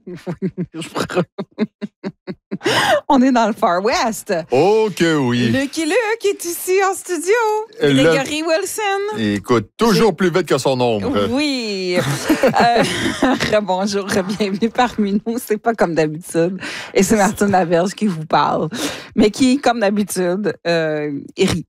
On est dans le Far West. Oh que oui. Lucky Luke est ici en studio. Grégory Wilson. Écoute, toujours plus vite que son ombre. Oui. Bonjour, bienvenue parmi nous. C'est pas comme d'habitude. Et c'est Martine Laberge qui vous parle. Mais qui, comme d'habitude, rit.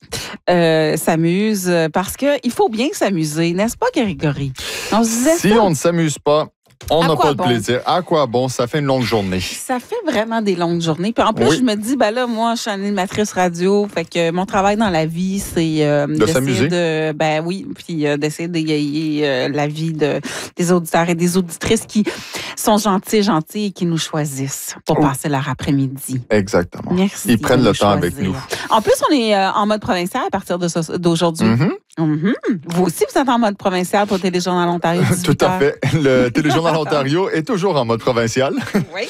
S'amuse parce qu'il faut bien s'amuser, n'est-ce pas, Grégory? On se disait si ça. on ne s'amuse pas, on n'a pas de plaisir. À quoi bon? Ça fait une longue journée. Ça fait vraiment des longues journées. Puis en plus, je me dis, ben là, moi, je suis animatrice radio. Fait que mon travail dans la vie, c'est de s'amuser. Ben oui, puis d'essayer d'égayer la vie des auditeurs et des auditrices qui sont gentils et qui nous choisissent pour passer leur après-midi. Exactement. Merci. Ils prennent le temps avec nous. En plus, on est en mode provincial à partir d'aujourd'hui. Vous aussi, vous êtes en mode provincial pour Téléjournal Ontario. Tout à fait. Le Téléjournal Ontario est toujours en mode provincial. Oui.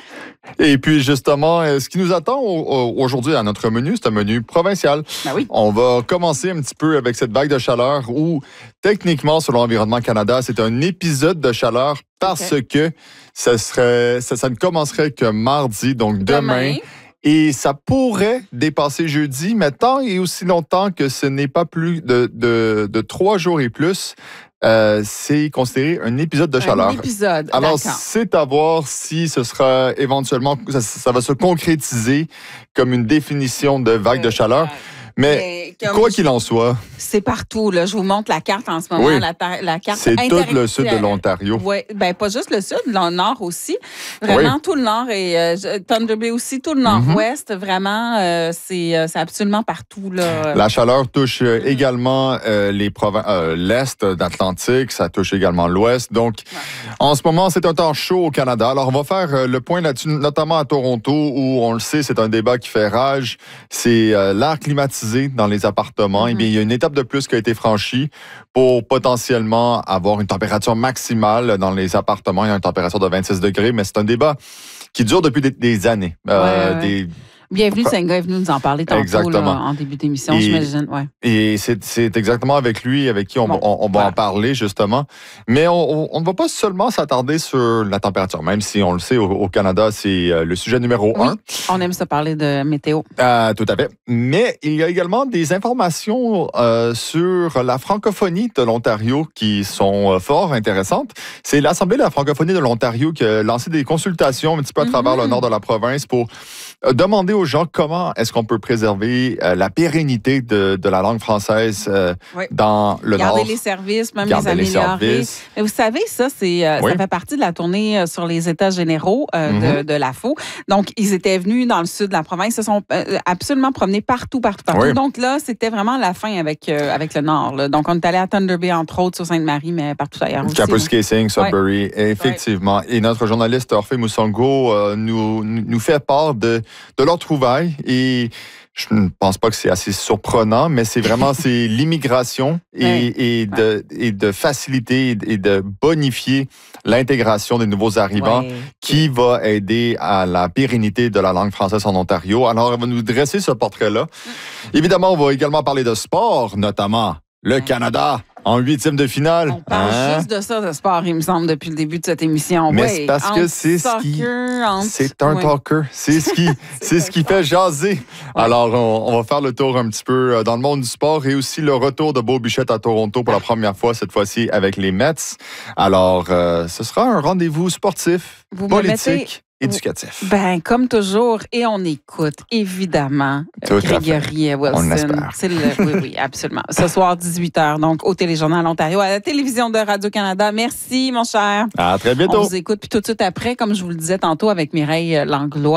Et puis, justement, ce qui nous attend aujourd'hui à notre menu, c'est un menu provincial. Ben oui. On va commencer un petit peu avec cette vague de chaleur où, techniquement, selon Environnement Canada, c'est un épisode de chaleur parce que ça ne commencerait que mardi, donc demain. Et ça pourrait dépasser jeudi, mais tant et aussi longtemps que ce n'est pas plus de 3 jours et plus, c'est considéré un épisode de chaleur. Un épisode, alors, d'accord. c'est à voir si ce sera éventuellement, ça va se concrétiser comme une définition de vague de chaleur. Mais quoi qu'il en soit... C'est partout. Là. Je vous montre la carte en ce moment. Oui. La carte c'est tout le sud de l'Ontario. Oui, ben pas juste le sud, le nord aussi. Vraiment, tout le nord et Thunder Bay aussi, tout le nord-ouest. Vraiment, c'est absolument partout. Là. La chaleur touche également l'est d'Atlantique. Ça touche également l'ouest. Donc, en ce moment, c'est un temps chaud au Canada. Alors, on va faire le point là-dessus, notamment à Toronto, où, on le sait, c'est un débat qui fait rage. C'est l'air climatisé dans les appartements. Eh bien, il y a une étape de plus qui a été franchie pour potentiellement avoir une température maximale dans les appartements. Il y a une température de 26 degrés, mais c'est un débat qui dure depuis des années. Bienvenue, Senga est venu nous en parler tantôt là, en début d'émission, j'imagine. Ouais. Et c'est exactement avec lui, avec qui on va en parler, justement. Mais on ne va pas seulement s'attarder sur la température, même si on le sait, au Canada, c'est le sujet numéro 1. On aime ça parler de météo. Tout à fait. Mais il y a également des informations sur la francophonie de l'Ontario qui sont fort intéressantes. C'est l'Assemblée de la francophonie de l'Ontario qui a lancé des consultations un petit peu à travers le nord de la province pour demander aux gens comment est-ce qu'on peut préserver la pérennité de la langue française dans le Nord. Garder les services, même les améliorer. Mais vous savez, ça fait partie de la tournée sur les États généraux de l'AFO. Donc, ils étaient venus dans le sud de la province, ils se sont absolument promenés partout. Oui. Donc là, c'était vraiment la fin avec le Nord. Là. Donc, on est allé à Thunder Bay, entre autres, sur Sainte-Marie, mais partout ailleurs aussi. Kapuskasing, Sudbury, effectivement. Et notre journaliste Orphée Moussongo nous fait part de leur trouvaille et je ne pense pas que c'est assez surprenant, mais c'est vraiment l'immigration et de faciliter et de bonifier l'intégration des nouveaux arrivants qui va aider à la pérennité de la langue française en Ontario. Alors, elle va nous dresser ce portrait-là. Évidemment, on va également parler de sport, notamment le Canada en 8e de finale. On parle juste de ça, de sport, il me semble, depuis le début de cette émission. Mais c'est parce que c'est un talker. C'est ce qui fait jaser. Alors, on va faire le tour un petit peu dans le monde du sport et aussi le retour de Beau Bichette à Toronto pour la première fois, cette fois-ci avec les Mets. Alors, ce sera un rendez-vous sportif, politique, éducatif. Ben, comme toujours, et on écoute, évidemment, Grégory Wilson. On l'espère. Oui, absolument. Ce soir, 18h, donc, au Téléjournal Ontario, à la télévision de Radio-Canada. Merci, mon cher. À très bientôt. On vous écoute, puis tout de suite après, comme je vous le disais tantôt avec Mireille Langlois.